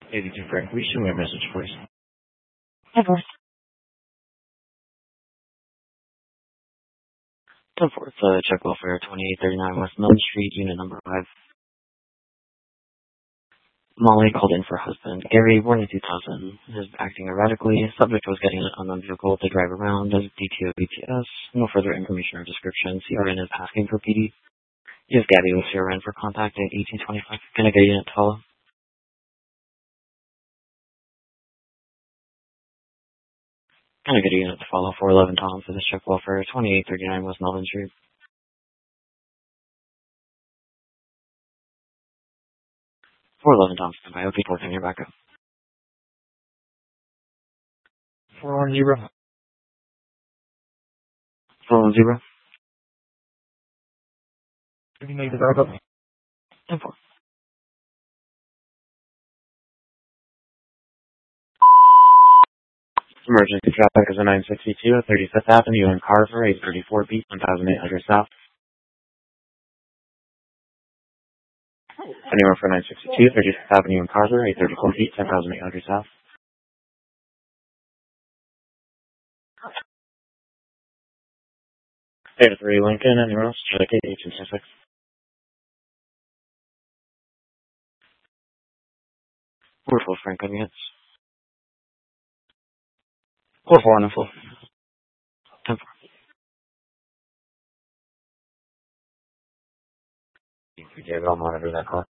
82 Frank, we should have a message, please. Edward. 10-4, check welfare 2839 West Milton Street, unit number 5. Molly called in for husband. Gary, born in 2000, is acting erratically. Subject was getting an unknown vehicle to drive around as DTO BTS. No further information or description. CRN is asking for PD. Yes, Gabby with CRN for contact at 1825. Can I get a unit to follow? Can I get a unit to follow 411 Tom for this check welfare 2839 West Melvin Street? 411 Tom, standby. OP 14, you're back up. 410. 410. Can you make the backup? 10-4. Emergency traffic is a 962 at 35th Avenue in Carver, 834 Beat, 1800 South. Anywhere for 962, 35th Avenue in Carver, 834 Beat, 1800 South. Data 3 Lincoln, anywhere else? Check 826. 44 Frank units. 44 on the full. 10-4. David, I'll monitor that call.